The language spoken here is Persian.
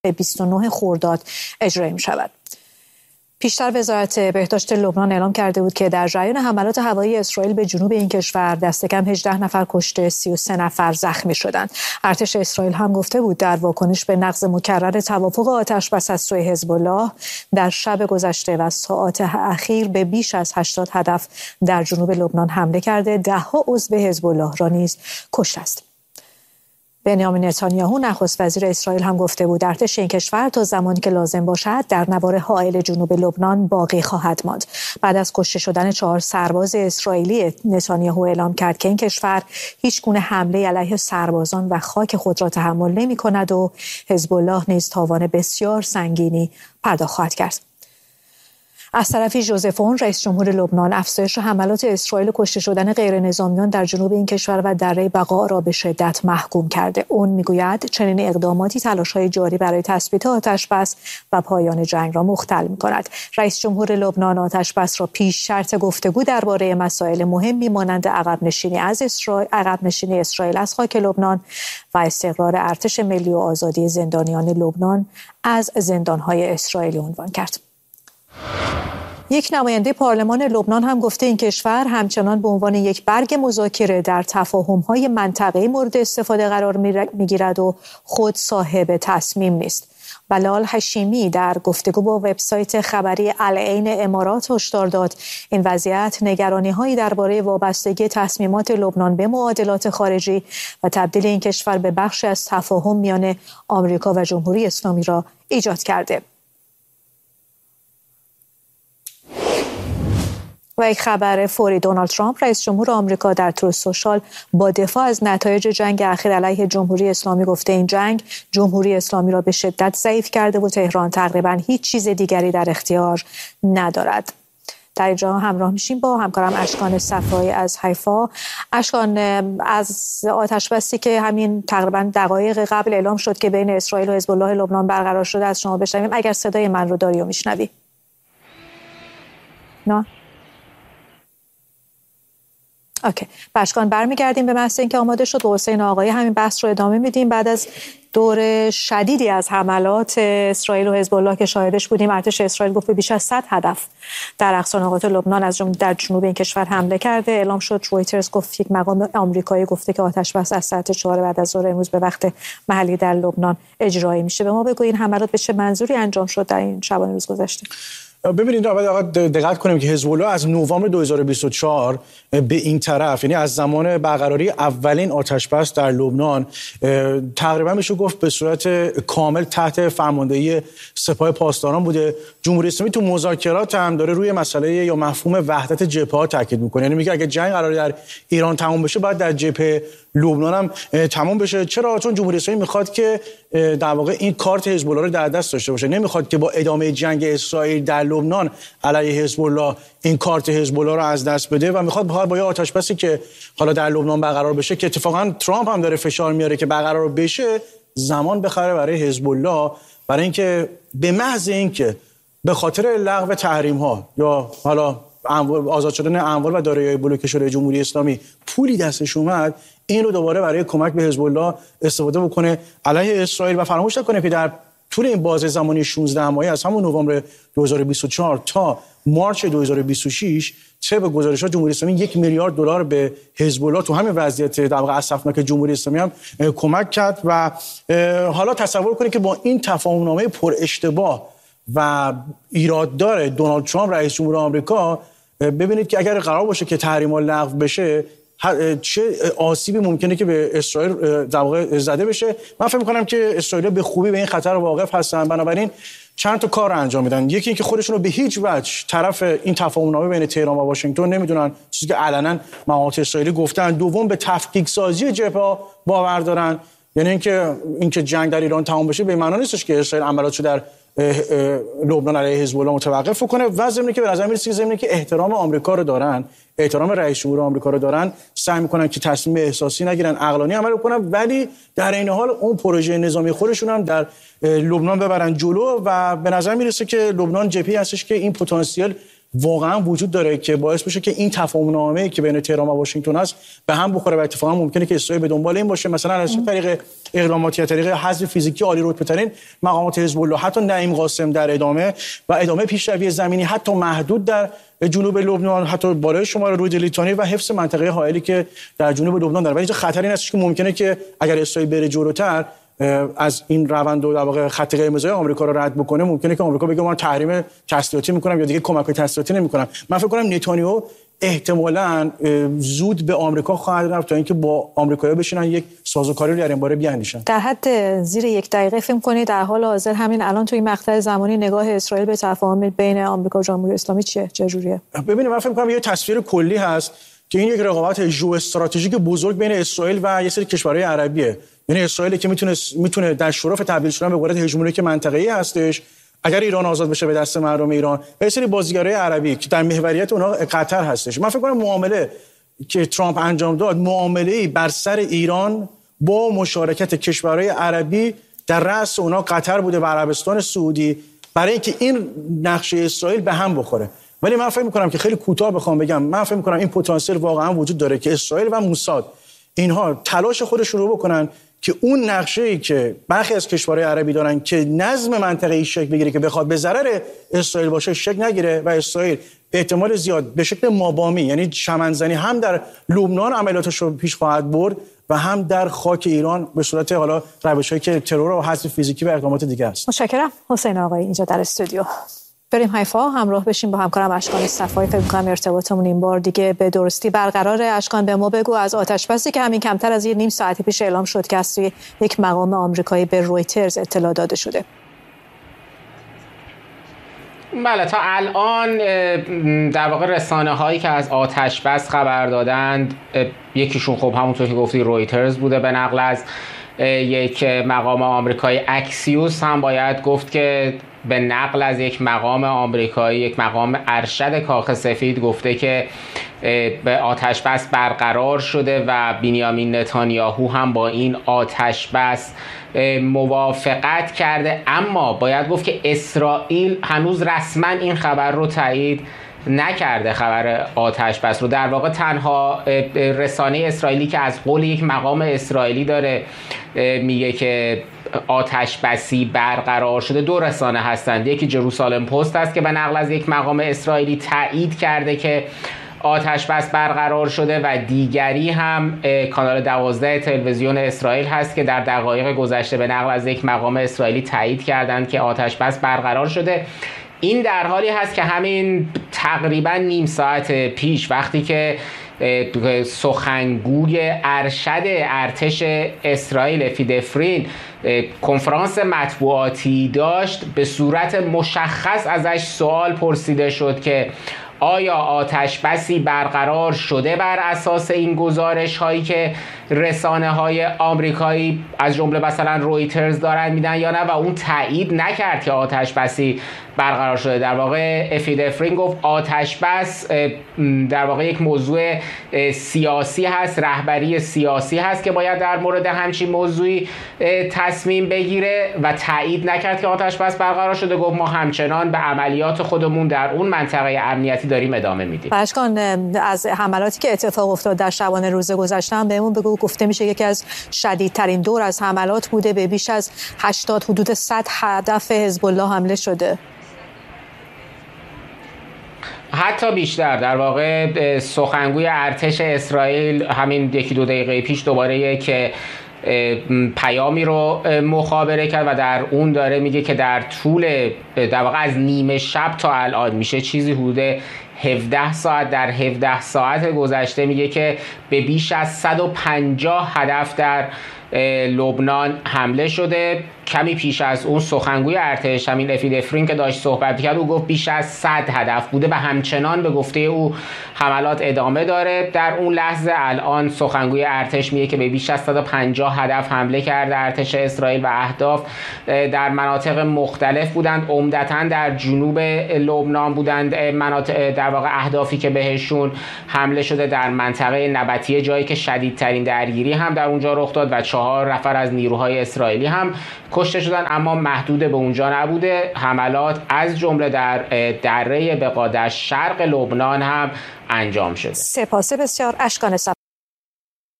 29 خرداد اجرایی می‌شود. پیشتر وزارت بهداشت لبنان اعلام کرده بود که در جریان حملات هوایی اسرائیل به جنوب این کشور دست کم 18 نفر کشته، 33 نفر زخمی شدند. ارتش اسرائیل هم گفته بود در واکنش به نقض مکرر توافق آتش‌بس از سوی حزب الله در شب گذشته و ساعات اخیر به بیش از 80 هدف در جنوب لبنان حمله کرده، ده‌ها عضو حزب الله را نیز کشته است. بنیامین نتانیاهو نخست وزیر اسرائیل هم گفته بود ارتش این کشور تا زمانی که لازم باشد در نوار حائل جنوب لبنان باقی خواهد ماند. بعد از کشته شدن 4 سرباز اسرائیلی، نتانیاهو اعلام کرد که این کشور هیچ گونه حمله علیه سربازان و خاک خود را تحمل نمی‌کند و حزب الله نیز تاوان بسیار سنگینی پرداخت خواهد کرد. از طرفی ژوزف اون رئیس جمهور لبنان افزایش حملات اسرائیل و کشته شدن غیر نظامیان در جنوب این کشور و دره بقا را به شدت محکوم کرده. اون میگوید چنین اقداماتی تلاش‌های جاری برای تثبیت آتش‌بس و پایان جنگ را مختل می‌کند. رئیس جمهور لبنان آتش‌بس را پیش شرط گفتگو درباره مسائل مهمی مانند عقب نشینی اسرائیل از خاک لبنان و استقرار ارتش ملی و آزادی زندانیان لبنان از زندان‌های اسرائیلی عنوان کرد. یک نماینده پارلمان لبنان هم گفته این کشور همچنان به عنوان یک برگ مذاکره در تفاهم‌های منطقه‌ای مورد استفاده قرار می‌گیرد و خود صاحب تصمیم نیست. بلال حشیمی در گفتگو با وبسایت خبری العین امارات هشدار داد این وضعیت نگرانی‌هایی درباره وابستگی تصمیمات لبنان به معادلات خارجی و تبدیل این کشور به بخشی از تفاهم میان آمریکا و جمهوری اسلامی را ایجاد کرده. و یک خبر فوری، دونالد ترامپ رئیس جمهور آمریکا در تروث سوشال با دفاع از نتایج جنگ اخیر علیه جمهوری اسلامی گفته این جنگ جمهوری اسلامی را به شدت ضعیف کرده و تهران تقریبا هیچ چیز دیگری در اختیار ندارد. در اینجا همراه میشیم با همکارم اشکان صفایی از حیفا. اشکان، از آتش‌بسی که همین تقریبا دقایق قبل اعلام شد که بین اسرائیل و حزب الله لبنان برقرار شده از شما بشنویم، اگر صدای من رو داری و میشنوی. نه؟ اوکی. باشکان برمیگردیم به بحث اینکه آماده شد و حسین آقایی همین بحث رو ادامه میدیم. بعد از دور شدیدی از حملات اسرائیل و حزب الله که شاهدش بودیم، ارتش اسرائیل گفت بیش از 100 هدف در اقصا نقاط لبنان از جمله در جنوب این کشور حمله کرده. اعلام شد، رویترز گفت یک مقام آمریکایی گفته که آتش‌بس از ساعت 4 بعد از ظهر امروز به وقت محلی در لبنان اجرایی میشه. به ما بگو این حملات به چه منظوری انجام شد در این شبانه روز گذشته؟ ببینید آقا دقت کنیم که حزب الله از نوامبر 2024 به این طرف، یعنی از زمان برقراری اولین آتش‌بس در لبنان، تقریبا میشه گفت به صورت کامل تحت فرماندهی سپاه پاسداران بوده. جمهوری اسلامی تو مذاکرات هم داره روی مسئله یا مفهوم وحدت جبهه‌ها تاکید میکنه، یعنی میگه اگه جنگ قراره در ایران تمام بشه باید در جبهه لبنان هم تمام بشه. چرا؟ چون جمهوری اسلامی میخواد که در واقع این کارت حزب الله رو در دست داشته باشه، نمیخواد که با ادامه جنگ اسرائیل در لبنان علیه حزب الله این کارت حزب الله رو از دست بده و میخواد با آتش‌بسی که حالا در لبنان برقرار بشه، که اتفاقا ترامپ هم داره فشار میاره که برقرار بشه، زمان بخره برای حزب الله، برای اینکه به محض اینکه به خاطر لغو تحریم ها یا حالا آزاد شدن اموال و دارایی‌های بلوکه شده جمهوری اسلامی پولی دستش اومد، این رو دوباره برای کمک به حزب الله استفاده بکنه علیه اسرائیل. و فراموش نکنه که در طول این بازه زمانی 16 ماهه از همون نوامبر 2024 تا مارچ 2026 طبق گزارش‌ها جمهوری اسلامی 1 میلیارد دلار به حزب الله تو همین وضعیت در واقع اسفناک جمهوری اسلامی هم کمک کرد. و حالا تصور کنید که با این تفاهم‌نامه پر اشتباه و ایراددار دونالد ترامپ رئیس جمهور آمریکا، ببینید که اگر قرار باشه که تحریم‌ها لغو بشه چه آسیبی ممکنه که به اسرائیل در واقع زده بشه. من فکر می‌کنم که اسرائیل به خوبی به این خطر واقف هستن، بنابراین چند تا کار انجام میدن. یکی اینکه خودشون رو به هیچ وجه طرف این تفاهم‌نامه بین تهران و واشنگتن نمیدونن، چیزی که علنا مقامات اسرائیلی گفتن. دوم، به تفکیک سازی جبهه‌ها باور دارن، یعنی اینکه جنگ در ایران تمام بشه به معنی نیستش که اسرائیل عملاتشو در لبنان علیه حزب الله متوقف کنه. و ضمن که به نظر میاد ضمن که احترام آمریکا رو دارن، احترام رئیس جمهور آمریکا رو دارن، سعی میکنن که تصمیم احساسی نگیرن، عقلانی عمل کنن، ولی در این حال اون پروژه نظامی خودشون هم در لبنان ببرن جلو. و به نظر میرسه که لبنان جبهه‌ای هستش که این پتانسیل واقعا وجود داره که باعث بشه که این تفاهم‌نامه‌ای که بین تهران و واشنگتن است به هم بخوره و اتفاقا ممکنه که اسرائیل به دنبال این باشه مثلا از طریق اقدامات یا طریق حذف فیزیکی عالی رتبه‌ترین مقامات حزب الله، حتی نعیم قاسم در ادامه پیشروی زمینی حتی محدود در جنوب لبنان، حتی بالای شمال رود لیتانی و حفظ منطقه حائلی که در جنوب لبنان داره. ولی اینجا خطری هست که ممکنه که اگر اسرائیل بره جلوتر از این روند و در واقع خط قرمزای آمریکا رو رد بکنه، ممکنه که آمریکا بگه من تحریم تسلیحاتی میکنم یا دیگه کمک‌های تسلیحاتی نمیکنم. من فکر کنم نتانیاهو احتمالاً زود به آمریکا خواهد رفت تا اینکه با آمریکایی‌ها بشینن یک سازوکاری رو در این باره بیاندیشن. در حد زیر 1 دقیقه فکر کنید در حال حاضر همین الان توی مقطع زمانی نگاه اسرائیل به تفاهم بین آمریکا و جمهوری اسلامی چه جوریه؟ ببینید من فکر می‌کنم یه تصویر کلی هست که این یک رقابت ژئواستراتژیک بزرگ بین اسرائیل و یه سری کشورهای عربیه. یعنی اسرائیل که میتونه در شرف تبدیل شدن به قدرت هژمونیک منطقه‌ای هستش اگر ایران آزاد بشه به دست مردم ایران، و یه سری بازیگرای عربی که در محوریت اونها قطر هستش. من فکر کنم معامله که ترامپ انجام داد معامله‌ای بر سر ایران با مشارکت کشورهای عربی در رأس اونها قطر بوده و عربستان سعودی برای اینکه این نقشه اسرائیل به هم بخوره. ولی من فکر می‌کنم که خیلی کوتاه بخوام بگم، من فکر می‌کنم این پتانسیل واقعا وجود داره که اسرائیل و موساد اینها تلاش خودشون رو بکنن که اون نقشه‌ای که برخی از کشورهای عربی دارن که نظم منطقه‌ای شکل بگیره که بخواد به ضرر اسرائیل باشه شکل نگیره و اسرائیل به احتمال زیاد به شکل مابامی، یعنی چمنزنی، هم در لبنان عملیاتش رو پیش خواهد برد و هم در خاک ایران به صورت حالا روش‌هایی که ترور و حذف فیزیکی و اقدامات دیگه است. متشکرم. حسین آقایی اینجا در استودیو. بریم حیفا همراه بشیم با همکارم اشکان صفایی. فکر می‌کنم ارتباطمون این بار دیگه به درستی برقراره. اشکان به ما بگو از آتش‌بسی که همین کمتر از نیم ساعتی پیش اعلام شد که از سوی یک مقام آمریکایی به رویترز اطلاع داده شده. بله تا الان در واقع رسانه هایی که از آتش‌بس خبر دادند یکیشون خب همونطور که گفتی رویترز بوده به نقل از یک مقام آمریکایی. اکسیوس هم باید گفت که به نقل از یک مقام آمریکایی، یک مقام ارشد کاخ سفید گفته که به آتش‌بس برقرار شده و بنیامین نتانیاهو هم با این آتش‌بس موافقت کرده. اما باید گفت که اسرائیل هنوز رسما این خبر رو تایید نکرده، خبر آتش‌بس رو. در واقع تنها رسانه اسرائیلی که از قول یک مقام اسرائیلی داره میگه که آتش‌بسی برقرار شده دو رسانه هستند. یکی جروسالم پست است که به نقل از یک مقام اسرائیلی تایید کرده که آتش‌بس برقرار شده و دیگری هم کانال 12 تلویزیون اسرائیل هست که در دقایق گذشته به نقل از یک مقام اسرائیلی تایید کردند که آتش‌بس برقرار شده. این در حالی هست که همین تقریبا نیم ساعت پیش وقتی که سخنگوی ارشد ارتش اسرائیل افیدفرین کنفرانس مطبوعاتی داشت به صورت مشخص ازش سوال پرسیده شد که آیا آتش‌بسی برقرار شده بر اساس این گزارش هایی که رسانه های آمریکایی از جمله مثلا رویترز دارن میدن یا نه، و اون تایید نکرد که آتش‌بسی برقرار شده. در واقع افیدفرین گفت آتش‌بس در واقع یک موضوع سیاسی هست، رهبری سیاسی هست که باید در مورد همچین موضوعی تصمیم بگیره و تایید نکرد که آتش‌بس برقرار شده. گفت ما همچنان به عملیات خودمون در اون منطقه امنیتی داریم ادامه میدیم. اشکان از حملاتی که اتفاق افتاد در شبانه روز گذشته هم بهمون بگو. گفته میشه یکی از شدیدترین دور از حملات بوده، به بیش از 80 حدود 100 هدف حزب الله حمله شده. حتی بیشتر. در واقع سخنگوی ارتش اسرائیل همین یکی دو دقیقه پیش دوباره که پیامی رو مخابره کرد و در اون داره میگه که در طول در واقع از نیمه شب تا الان میشه چیزی حدود 17 ساعت، در 17 ساعت گذشته میگه که به بیش از 150 هدف در لبنان حمله شده. کمی پیش از اون سخنگوی ارتش همین افیدفرین که داشت صحبت می‌کرد او گفت بیش از 100 هدف بوده و همچنان به گفته او حملات ادامه داره. در اون لحظه الان سخنگوی ارتش میگه که به بیش از 150 هدف حمله کرده ارتش اسرائیل و اهداف در مناطق مختلف بودند، عمدتاً در جنوب لبنان بودند. مناطق در واقع اهدافی که بهشون حمله شده در منطقه نبطیه، جایی که شدیدترین درگیری هم در اونجا رخ داد و 4 نفر از نیروهای اسرائیلی هم کشته شدن، اما محدود به اونجا نبوده. حملات از جمله در دره بقا در شرق لبنان هم انجام شده. سپاس بسیار. اشکان